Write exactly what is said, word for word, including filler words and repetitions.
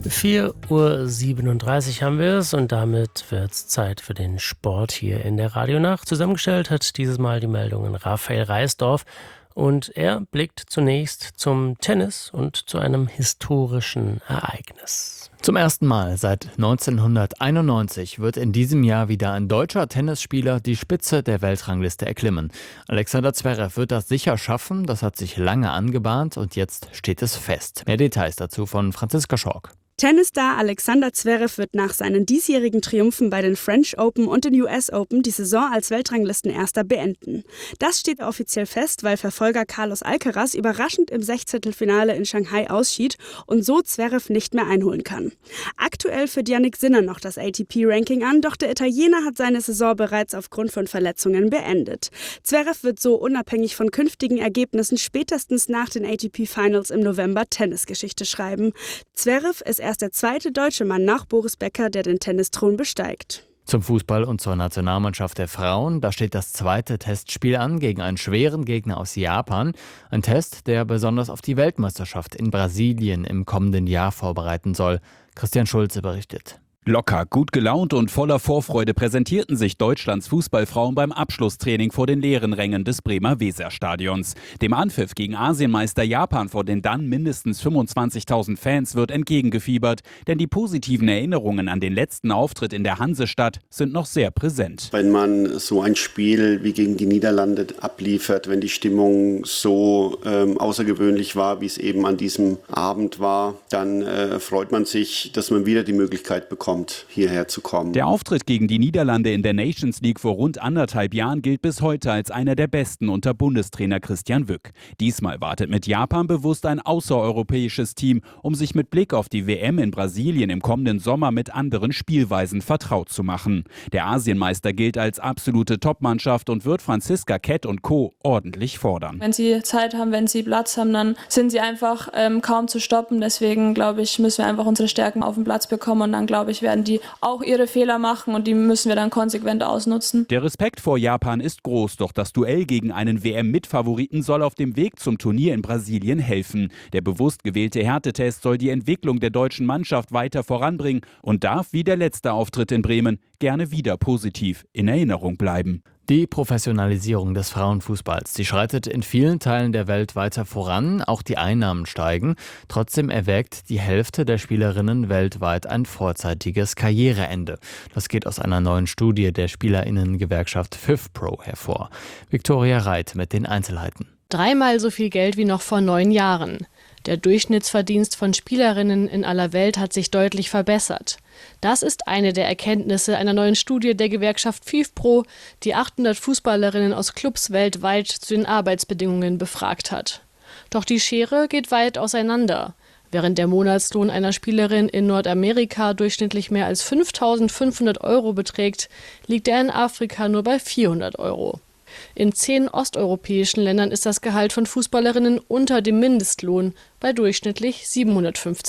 vier Uhr siebenunddreißig haben wir es und damit wird es Zeit für den Sport hier in der Radionacht. Zusammengestellt hat dieses Mal die Meldungen Raphael Reisdorf und er blickt zunächst zum Tennis und zu einem historischen Ereignis. Zum ersten Mal seit neunzehnhunderteinundneunzig wird in diesem Jahr wieder ein deutscher Tennisspieler die Spitze der Weltrangliste erklimmen. Alexander Zverev wird das sicher schaffen, das hat sich lange angebahnt und jetzt steht es fest. Mehr Details dazu von Franziska Schork. Tennisstar Alexander Zverev wird nach seinen diesjährigen Triumphen bei den French Open und den U S Open die Saison als Weltranglistenerster beenden. Das steht offiziell fest, weil Verfolger Carlos Alcaraz überraschend im Sechzehntelfinale in Shanghai ausschied und so Zverev nicht mehr einholen kann. Aktuell führt Jannik Sinner noch das A T P-Ranking an, doch der Italiener hat seine Saison bereits aufgrund von Verletzungen beendet. Zverev wird so unabhängig von künftigen Ergebnissen spätestens nach den A T P-Finals im November Tennisgeschichte schreiben. Zverev ist Er ist der zweite deutsche Mann nach Boris Becker, der den Tennisthron besteigt. Zum Fußball und zur Nationalmannschaft der Frauen. Da steht das zweite Testspiel an gegen einen schweren Gegner aus Japan. Ein Test, der besonders auf die Weltmeisterschaft in Brasilien im kommenden Jahr vorbereiten soll. Christian Schulze berichtet. Locker, gut gelaunt und voller Vorfreude präsentierten sich Deutschlands Fußballfrauen beim Abschlusstraining vor den leeren Rängen des Bremer Weserstadions. Dem Anpfiff gegen Asienmeister Japan vor den dann mindestens fünfundzwanzigtausend Fans wird entgegengefiebert, denn die positiven Erinnerungen an den letzten Auftritt in der Hansestadt sind noch sehr präsent. Wenn man so ein Spiel wie gegen die Niederlande abliefert, wenn die Stimmung so ähm, außergewöhnlich war, wie es eben an diesem Abend war, dann äh, freut man sich, dass man wieder die Möglichkeit bekommt, hierher zu kommen. Der Auftritt gegen die Niederlande in der Nations League vor rund anderthalb Jahren gilt bis heute als einer der besten unter Bundestrainer Christian Wück. Diesmal wartet mit Japan bewusst ein außereuropäisches Team, um sich mit Blick auf die W M in Brasilien im kommenden Sommer mit anderen Spielweisen vertraut zu machen. Der Asienmeister gilt als absolute Topmannschaft und wird Franziska Kett und Co. ordentlich fordern. Wenn sie Zeit haben, wenn sie Platz haben, dann sind sie einfach ähm, kaum zu stoppen. Deswegen, glaube ich, müssen wir einfach unsere Stärken auf den Platz bekommen und dann, glaube ich, werden die auch ihre Fehler machen und die müssen wir dann konsequent ausnutzen. Der Respekt vor Japan ist groß, doch das Duell gegen einen W M-Mitfavoriten soll auf dem Weg zum Turnier in Brasilien helfen. Der bewusst gewählte Härtetest soll die Entwicklung der deutschen Mannschaft weiter voranbringen und darf, wie der letzte Auftritt in Bremen, gerne wieder positiv in Erinnerung bleiben. Die Professionalisierung des Frauenfußballs, die schreitet in vielen Teilen der Welt weiter voran, auch die Einnahmen steigen. Trotzdem erwägt die Hälfte der Spielerinnen weltweit ein vorzeitiges Karriereende. Das geht aus einer neuen Studie der Spielerinnengewerkschaft FIFPro hervor. Viktoria Reit mit den Einzelheiten. Dreimal so viel Geld wie noch vor neun Jahren. Der Durchschnittsverdienst von Spielerinnen in aller Welt hat sich deutlich verbessert. Das ist eine der Erkenntnisse einer neuen Studie der Gewerkschaft FIFPro, die achthundert Fußballerinnen aus Clubs weltweit zu den Arbeitsbedingungen befragt hat. Doch die Schere geht weit auseinander. Während der Monatslohn einer Spielerin in Nordamerika durchschnittlich mehr als fünftausendfünfhundert Euro beträgt, liegt er in Afrika nur bei vierhundert Euro. In zehn osteuropäischen Ländern ist das Gehalt von Fußballerinnen unter dem Mindestlohn bei durchschnittlich siebenhundertfünfzig